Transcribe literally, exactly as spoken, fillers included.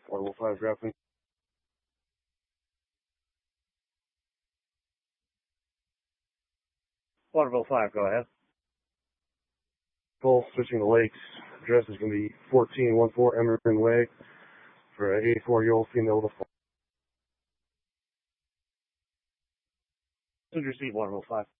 Waterville five dropping. Waterville five, go ahead. Full, switching to Lakes. Address is going to be fourteen fourteen Emerson Way for an eighty-four-year-old female to fall. Receive Waterville five.